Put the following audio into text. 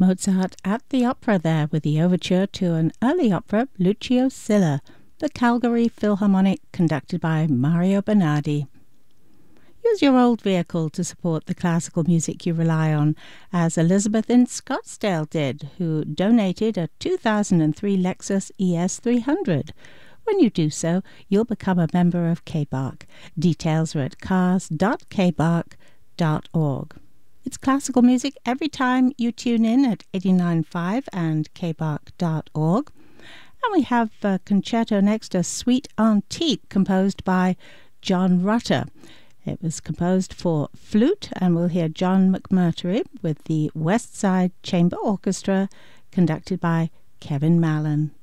Mozart at the opera there with the overture to an early opera, Lucio Silla, the Calgary Philharmonic, conducted by Mario Bernardi. Use your old vehicle to support the classical music you rely on, as Elizabeth in Scottsdale did, who donated a 2003 Lexus ES300. When you do so, you'll become a member of KBARC. Details are at cars.kbark.org. It's classical music every time you tune in at 89.5 and kbark.org. And we have a concerto next, a Suite Antique, composed by John Rutter. It was composed for flute, and we'll hear John McMurtry with the West Side Chamber Orchestra, conducted by Kevin Mallon.